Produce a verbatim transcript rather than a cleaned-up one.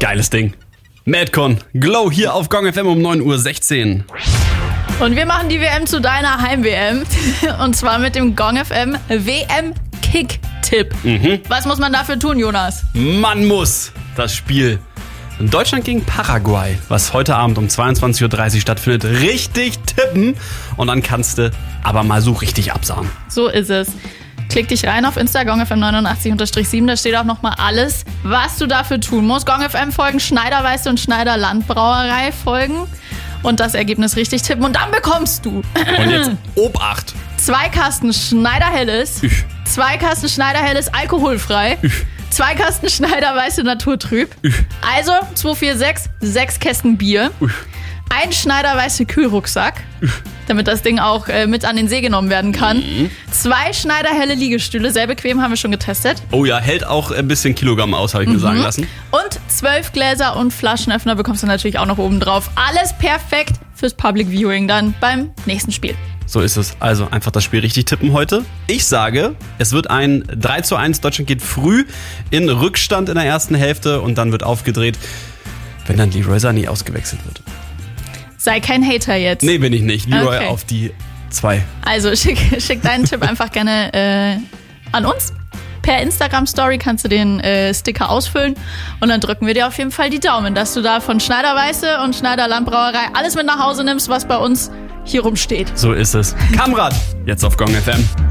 Geiles Ding. Madcon, Glow hier auf Gong F M um neun Uhr sechzehn. Und wir machen die W M zu deiner Heim-W M. Und zwar mit dem Gong F M W M-Kick-Tipp. Mhm. Was muss man dafür tun, Jonas? Man muss das Spiel Deutschland gegen Paraguay, was heute Abend um zweiundzwanzig Uhr dreißig stattfindet, richtig tippen. Und dann kannst du aber mal so richtig absahen. So ist es. Klick dich rein auf Insta, Gong F M neunundachtzig sieben, da steht auch nochmal alles, was du dafür tun musst. Gong F M folgen, Schneider Weiße und Schneider Landbrauerei folgen und das Ergebnis richtig tippen. Und dann bekommst du Und jetzt Obacht. zwei Kasten Schneider Helles, Üch. zwei Kasten Schneider Helles alkoholfrei, Üch. zwei Kasten Schneider Weiße Naturtrüb, Üch. also zwei, vier, sechs, sechs Kästen Bier, Üch. ein Schneider Weiße Kühlrucksack, damit das Ding auch äh, mit an den See genommen werden kann. Mhm. Zwei Schneider helle Liegestühle, sehr bequem, haben wir schon getestet. Oh ja, hält auch ein bisschen Kilogramm aus, habe ich mhm. mir sagen lassen. Und zwölf Gläser und Flaschenöffner bekommst du natürlich auch noch oben drauf. Alles perfekt fürs Public Viewing dann beim nächsten Spiel. So ist es. Also einfach das Spiel richtig tippen heute. Ich sage, es wird ein drei zu eins. Deutschland geht früh in Rückstand in der ersten Hälfte und dann wird aufgedreht, wenn dann Leroy Sané ausgewechselt wird. Sei kein Hater jetzt. Nee, bin ich nicht. Leroy Okay. auf die zwei. Also schick, schick deinen Tipp einfach gerne äh, an uns. Per Instagram-Story kannst du den äh, Sticker ausfüllen und dann drücken wir dir auf jeden Fall die Daumen, dass du da von Schneider Weiße und Schneider Landbrauerei alles mit nach Hause nimmst, was bei uns hier rumsteht. So ist es. Kamrad, jetzt auf Gong F M.